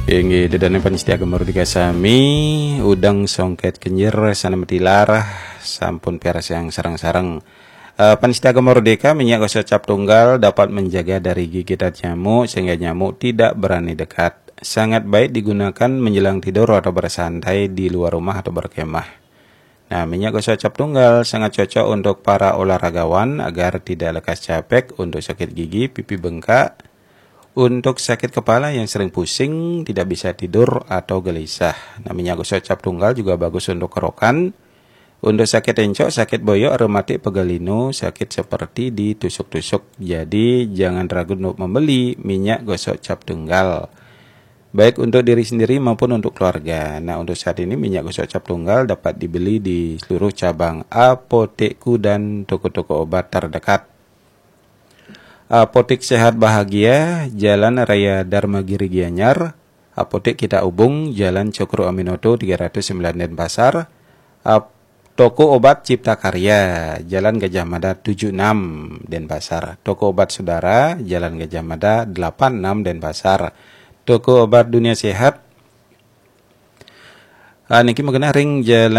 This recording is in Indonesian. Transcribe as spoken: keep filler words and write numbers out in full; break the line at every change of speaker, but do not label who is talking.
Ingi dedane panistia gemardika sami udang songket kenyer sana metilar sampun peras yang sarang-sarang. Uh, panistia gemardika minyak gosok cap tunggal dapat menjaga dari gigitan nyamuk sehingga nyamuk tidak berani dekat. Sangat baik digunakan menjelang tidur atau bersantai di luar rumah atau berkemah. Nah, minyak gosok cap tunggal sangat cocok untuk para olahragawan agar tidak lekas capek, untuk sakit gigi, pipi bengkak, untuk sakit kepala yang sering pusing, tidak bisa tidur atau gelisah. Nah, minyak gosok cap tunggal juga bagus untuk kerokan, untuk sakit encok, sakit boyok, rematik, pegalinu, sakit seperti ditusuk-tusuk. Jadi jangan ragu untuk membeli minyak gosok cap tunggal, baik untuk diri sendiri maupun untuk keluarga. Nah, untuk saat ini minyak gosok cap tunggal dapat dibeli di seluruh cabang apotekku dan toko-toko obat terdekat. Apotek Sehat Bahagia, Jalan Raya Dharmagiri Gianyar, Apotek Kita Ubung, Jalan Cokro Aminoto tiga ratus sembilan Denpasar, Toko Obat Cipta Karya, Jalan Gajah Mada tujuh puluh enam Denpasar, Toko Obat Saudara, Jalan Gajah Mada delapan puluh enam Denpasar, Toko Obat Dunia Sehat, niki mengenai ring Jalan